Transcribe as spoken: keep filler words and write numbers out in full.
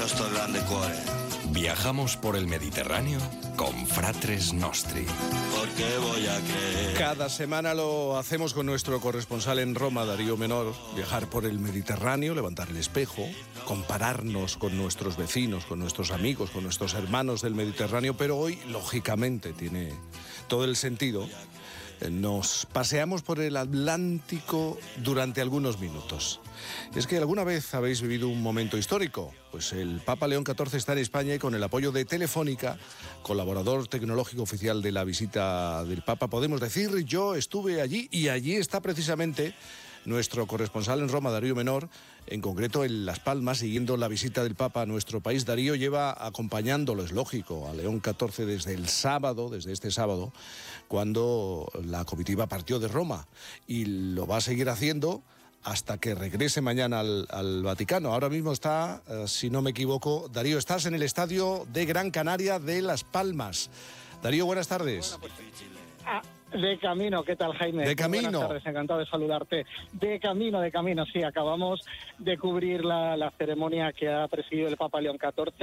nostro grande cuore. Viajamos por el Mediterráneo con Fratres Nostri. Porque voy a creer. Cada semana lo hacemos con nuestro corresponsal en Roma, Darío Menor. Viajar por el Mediterráneo, levantar el espejo, compararnos con nuestros vecinos, con nuestros amigos, con nuestros hermanos del Mediterráneo. Pero hoy, lógicamente, tiene todo el sentido. Nos paseamos por el Atlántico durante algunos minutos. ¿Es que alguna vez habéis vivido un momento histórico? Pues el Papa León catorce está en España y con el apoyo de Telefónica, colaborador tecnológico oficial de la visita del Papa, podemos decir, yo estuve allí y allí está precisamente nuestro corresponsal en Roma, Darío Menor, en concreto en Las Palmas, siguiendo la visita del Papa a nuestro país. Darío lleva acompañándolo, es lógico, a León catorce desde el sábado, desde este sábado, cuando la comitiva partió de Roma, y lo va a seguir haciendo hasta que regrese mañana al, al Vaticano. Ahora mismo está, eh, si no me equivoco, Darío, estás en el estadio de Gran Canaria de Las Palmas. Darío, buenas tardes. Bueno, pues, ah, de camino, ¿qué tal, Jaime? De camino. Buenas tardes, encantado de saludarte. De camino, de camino, sí, acabamos de cubrir la, la ceremonia que ha presidido el Papa León catorce.